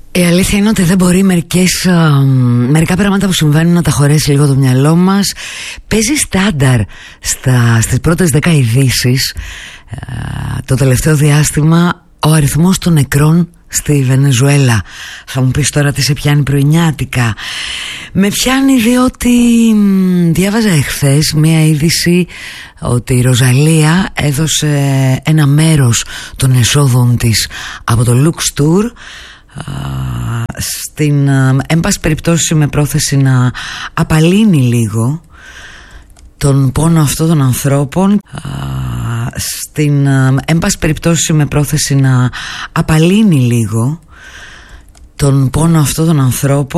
Η αλήθεια είναι ότι δεν μπορεί μερικά πράγματα που συμβαίνουν να τα χωρέσει λίγο το μυαλό μας. Παίζει στάνταρ στις πρώτες 10 ειδήσεις το τελευταίο διάστημα ο αριθμός των νεκρών στη Βενεζουέλα. Θα μου πεις τώρα τι σε πιάνει πρωινιάτικα? Με πιάνει διότι διάβαζα εχθές μία είδηση ότι η Ροζαλία έδωσε ένα μέρος των εσόδων της από το Lux Tour στην εν πάση περιπτώσει με πρόθεση να απαλύνει λίγο τον πόνο αυτών των ανθρώπων, στην εν πάση περιπτώσει με πρόθεση να απαλύνει λίγο τον πόνο αυτών των ανθρώπων